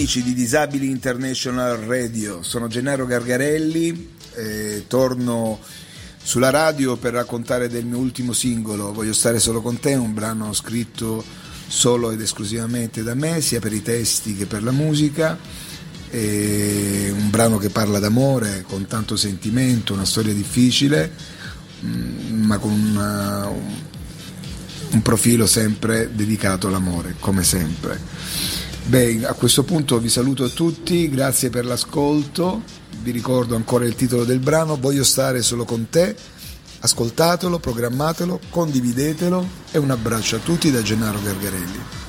Amici di Disabili International Radio, sono Gennaro Gargarelli, torno sulla radio per raccontare del mio ultimo singolo, Voglio stare solo con te, un brano scritto solo ed esclusivamente da me, sia per i testi che per la musica, un brano che parla d'amore con tanto sentimento, una storia difficile, ma con un profilo sempre dedicato all'amore, come sempre. Beh, a questo punto vi saluto a tutti, grazie per l'ascolto, vi ricordo ancora il titolo del brano, Voglio stare solo con te, ascoltatelo, programmatelo, condividetelo e un abbraccio a tutti da Gennaro Gargarelli.